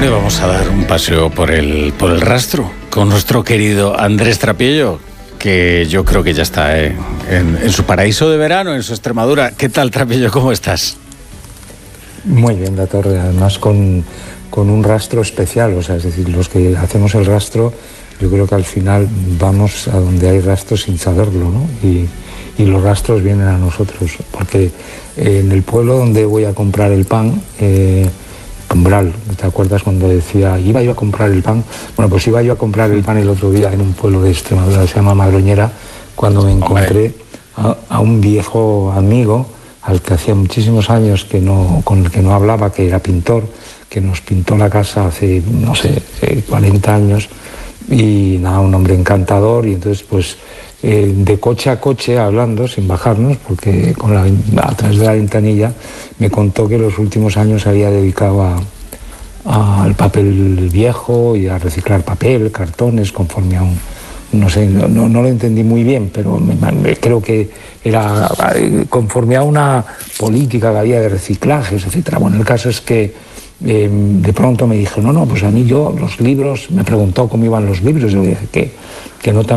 Bueno, y vamos a dar un paseo por el rastro con nuestro querido Andrés Trappiello, que yo creo que ya está en su paraíso de verano, en su Extremadura. ¿Qué tal, Trappiello? ¿Cómo estás? Muy bien, la torre, además con un rastro especial, o sea, es decir, los que hacemos el rastro, yo creo que al final vamos a donde hay rastros sin saberlo, ¿no? Y los rastros vienen a nosotros, porque en el pueblo donde voy a comprar el pan, Umbral, ¿te acuerdas cuando decía, iba yo a comprar el pan? Bueno, pues iba yo a comprar el pan el otro día en un pueblo de Extremadura que se llama Madroñera, cuando me encontré a un viejo amigo al que hacía muchísimos años con el que no hablaba, que era pintor, que nos pintó la casa hace, no sé, 40 años, y nada, un hombre encantador, y entonces pues de coche a coche hablando, sin bajarnos, porque a través de la ventanilla me contó que los últimos años se había dedicado al papel viejo y a reciclar papel, cartones, conforme a un... No sé, no lo entendí muy bien, pero creo que era conforme a una política que había de reciclajes, etcétera. Bueno, el caso es que de pronto me dijo, no, pues a mí los libros, me preguntó cómo iban los libros, yo le dije que no tan